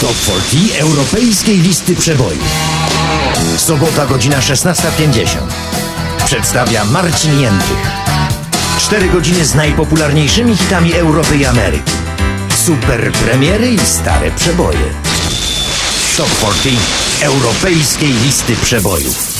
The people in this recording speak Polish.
Top 40 europejskiej listy przebojów. Sobota, godzina 16:50. Przedstawia Marcin Jętych. 4 godziny z najpopularniejszymi hitami Europy i Ameryki. Super premiery i stare przeboje. Top 40 europejskiej listy przebojów.